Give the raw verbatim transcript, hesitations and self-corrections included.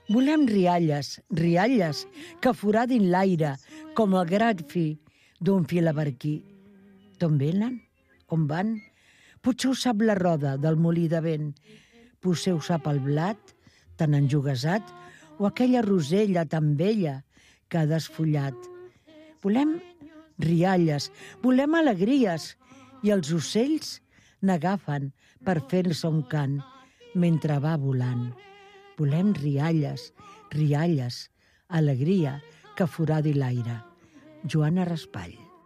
Volem rialles, rialles, que foradin l'aire, com el grat fi d'un filaberquí. D'on venen? On van? Potser ho sap la roda del molí de vent. Potser ho sap el blat, tan enjugassat, o aquella rosella tan vella que ha desfullat. Volem rialles, volem alegries, i els ocells n'agafen per fer-se un cant mentre va volant. Volem rialles, rialles, alegria que foradi l'aire. Joana Raspall.